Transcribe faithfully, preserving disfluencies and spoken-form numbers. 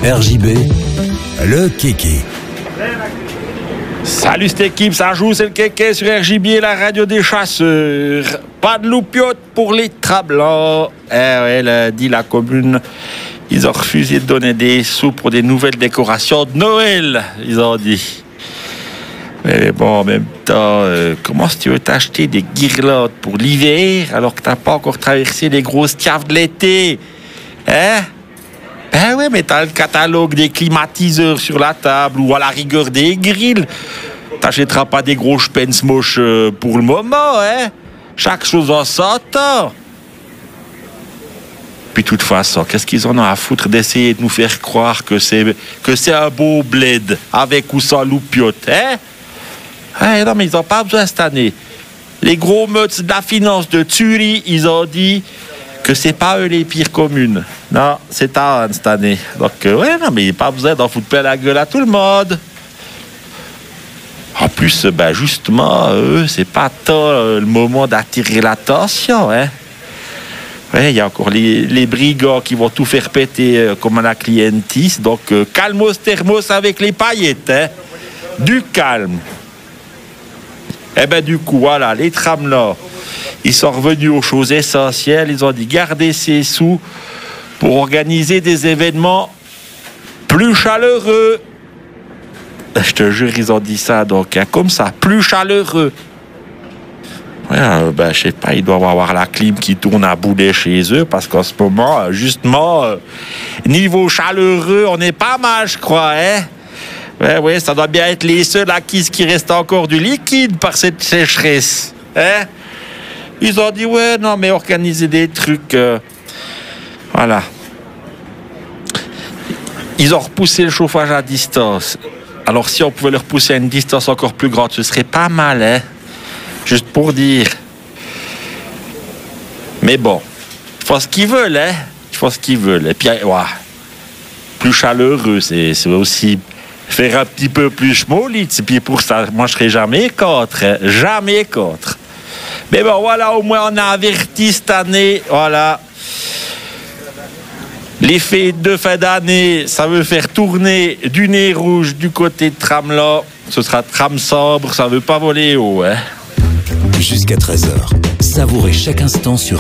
R J B, le kéké. Salut cette équipe, ça joue, c'est le kéké sur R J B, la radio des chasseurs. Pas de loupiote pour les trablants. Eh ouais, l'a dit la commune. Ils ont refusé de donner des sous pour des nouvelles décorations de Noël, ils ont dit. Mais bon, en même temps, euh, comment est-ce que tu veux t'acheter des guirlandes pour l'hiver alors que t'as pas encore traversé les grosses tiaves de l'été? Hein? Ben ouais, mais t'as le catalogue des climatiseurs sur la table ou à la rigueur des grilles. T'achèteras pas des gros spens moches euh, pour le moment, hein? Chaque chose en son temps. Puis de toute façon, qu'est-ce qu'ils en ont à foutre d'essayer de nous faire croire que c'est que c'est un beau bled avec ou sans loupiote, hein? Hey, non, mais ils n'ont pas besoin cette année. Les gros meutes de la finance de Thury, ils ont dit que c'est pas eux les pires communes. Non, c'est à Anne cette année. Donc, euh, ouais, non, mais il n'y a pas besoin d'en foutre plein la gueule à tout le monde. En plus, ben, justement, eux, c'est pas tant euh, le moment d'attirer l'attention, hein. Ouais, il y a encore les, les brigands qui vont tout faire péter euh, comme à la clientis. Donc, euh, calmos thermos avec les paillettes, hein. Du calme. Eh ben du coup, voilà, les trams là, ils sont revenus aux choses essentielles. Ils ont dit garder ces sous pour organiser des événements plus chaleureux. Je te jure, ils ont dit ça, donc hein, comme ça, plus chaleureux. Ouais, euh, ben, je sais pas, ils doivent avoir la clim qui tourne à boulet chez eux, parce qu'en ce moment, justement, euh, niveau chaleureux, on est pas mal, je crois, hein. Ouais, ouais, ça doit bien être les seuls à qui qui reste encore du liquide par cette sécheresse. Hein? Ils ont dit, ouais, non, mais organiser des trucs. Euh, voilà. Ils ont repoussé le chauffage à distance. Alors, si on pouvait le repousser à une distance encore plus grande, ce serait pas mal, hein? Juste pour dire. Mais bon, ils font ce qu'ils veulent, hein? Ils font ce qu'ils veulent. Et puis, ouais, plus chaleureux, c'est, c'est aussi. Faire un petit peu plus schmolitz, et puis pour ça, moi je serai jamais contre, hein, jamais contre. Mais bon, voilà, au moins on a averti cette année, voilà. Les fêtes de fin d'année, ça veut faire tourner du nez rouge du côté de Tramla. Ce sera tram sobre, ça veut pas voler haut, hein. Jusqu'à treize heures, savourez chaque instant sur